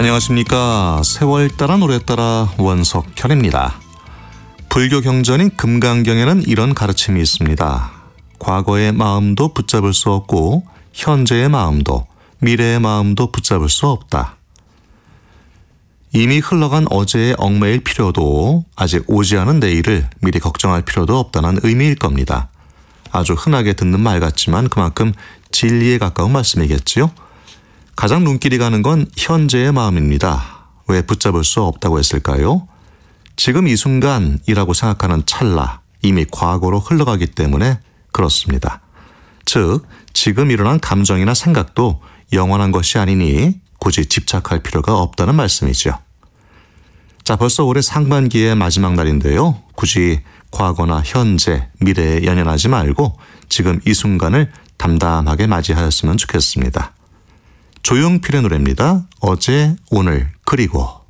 안녕하십니까. 세월 따라 노래 따라 원석현입니다. 불교 경전인 금강경에는 이런 가르침이 있습니다. 과거의 마음도 붙잡을 수 없고 현재의 마음도 미래의 마음도 붙잡을 수 없다. 이미 흘러간 어제에 얽매일 필요도 아직 오지 않은 내일을 미리 걱정할 필요도 없다는 의미일 겁니다. 아주 흔하게 듣는 말 같지만 그만큼 진리에 가까운 말씀이겠지요. 가장 눈길이 가는 건 현재의 마음입니다. 왜 붙잡을 수 없다고 했을까요? 지금 이 순간이라고 생각하는 찰나, 이미 과거로 흘러가기 때문에 그렇습니다. 즉, 지금 일어난 감정이나 생각도 영원한 것이 아니니 굳이 집착할 필요가 없다는 말씀이죠. 자, 벌써 올해 상반기의 마지막 날인데요. 굳이 과거나 현재, 미래에 연연하지 말고 지금 이 순간을 담담하게 맞이하였으면 좋겠습니다. 조용필의 노래입니다. 어제, 오늘, 그리고.